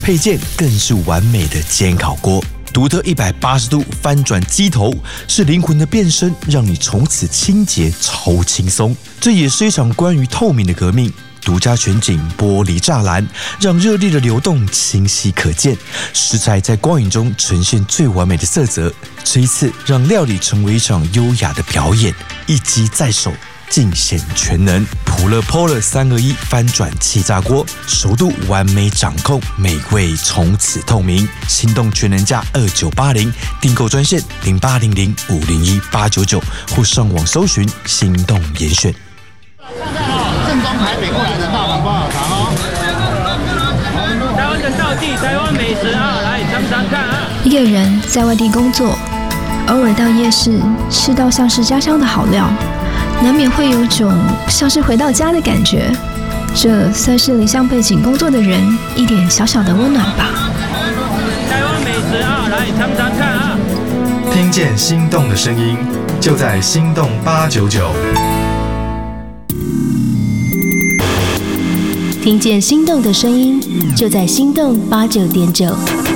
配件更是完美的煎烤锅。独特180度翻转机头是灵魂的变身，让你从此清洁超轻松。这也是一场关于透明的革命。独家全景玻璃栅栏让热力的流动清晰可见，食材在光影中呈现最完美的色泽。这一次让料理成为一场优雅的表演，一击在手，尽显全能。普乐 Polar 321翻转气炸锅，熟度完美掌控，美味从此透明。心动全能价2980，订购专线0800501899或上网搜寻心动严选。 正宗台北过来的大碗包好长哦。 台湾的道地，台湾美食啊，来尝尝看啊！ 一个人在外地工作，偶尔到夜市吃到像是家乡的好料，难免会有种像是回到家的感觉。这算是离乡背景工作的人一点小小的温暖吧。 台湾美食啊，来尝尝看啊！ 听见心动的声音，就在心动899。 听见心动的声音，就在心动89.9。